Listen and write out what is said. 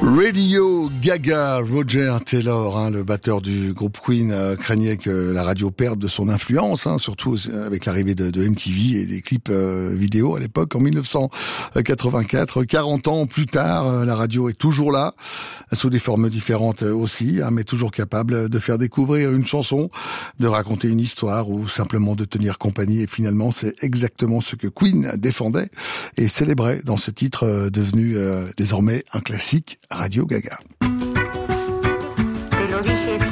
Radio Gaga, Roger Taylor, le batteur du groupe Queen, craignait que la radio perde de son influence, surtout avec l'arrivée de MTV et des clips vidéo à l'époque, en 1984. 40 ans plus tard, la radio est toujours là, sous des formes différentes aussi, mais toujours capable de faire découvrir une chanson, de raconter une histoire ou simplement de tenir compagnie. Et finalement, c'est exactement ce que Queen défendait et célébrait dans ce titre devenu désormais un classique, Radio Gaga. Te lo dije